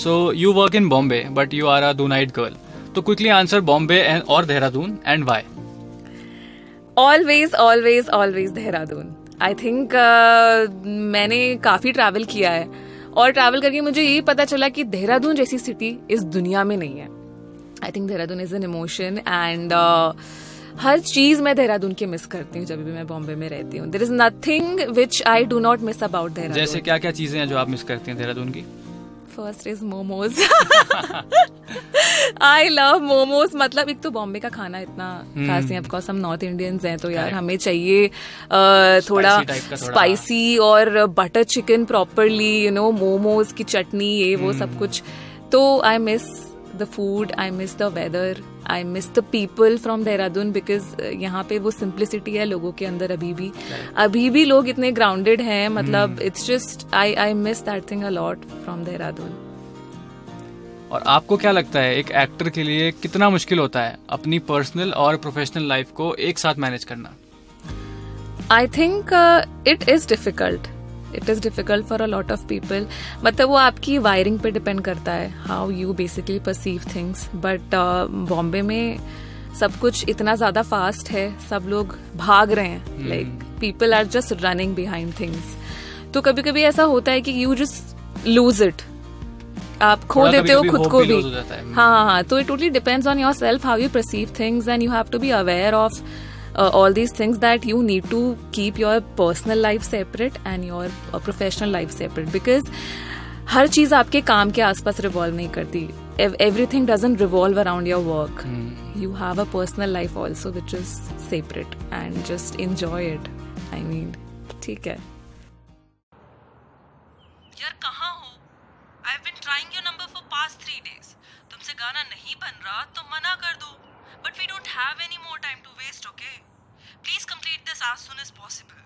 So you work in Bombay, but you are a Dunaite girl. So quickly answer Bombay and or Dehradun and why. Always Dehradun. I think मैंने काफ़ी travel किया है और travel करके मुझे यही पता चला कि देहरादून जैसी सिटी इस दुनिया में नहीं है. I think Dehradun is an emotion and हर चीज़ मैं देहरादून की मिस करती हूँ जब भी मैं बॉम्बे में रहती हूँ. There is nothing which I do not miss about Dehradun. जैसे क्या क्या चीज़ें हैं जो आप मिस करती हैं देहरादून की? First is momos. I love momos. मतलब एक तो बॉम्बे का खाना इतना खास नहीं, ऑफकोर्स हम नॉर्थ इंडियंस हैं तो यार हमें चाहिए थोड़ा स्पाइसी और butter chicken properly, you know, momos की चटनी, ये वो सब कुछ. तो I miss the food, I miss the weather, I miss the people from Dehradun because यहाँ पे वो सिंप्लिसिटी है लोगों के अंदर अभी भी लोग इतने ग्राउंडेड हैं. मतलब it's just I miss that thing a lot from Dehradun. और आपको क्या लगता है एक एक्टर के लिए कितना मुश्किल होता है अपनी पर्सनल और प्रोफेशनल लाइफ को एक साथ मैनेज करना? I think it is difficult for a lot of people. मतलब वो आपकी वायरिंग पे डिपेंड करता है, how you basically perceive things. But Bombay में सब कुछ इतना ज्यादा फास्ट है, सब लोग भाग रहे हैं, like people are just running behind things. तो कभी कभी ऐसा होता है कि यू जस्ट लूज इट, आप खो देते हो खुद को भी. हाँ. तो it totally depends on your self how you perceive things and you have to be aware of all these things that you need to keep your personal life separate and your professional life separate because हर चीज आपके काम के आसपास revolve नहीं करती. Everything doesn't revolve around your work. You have a personal life also which is separate and just enjoy it. I mean, ठीक है. यार कहाँ हो? I've been trying your number for past 3 days. तुमसे गाना नहीं बन रहा तो मना कर दो. But we don't have any more time to waste, okay? Please complete this as soon as possible.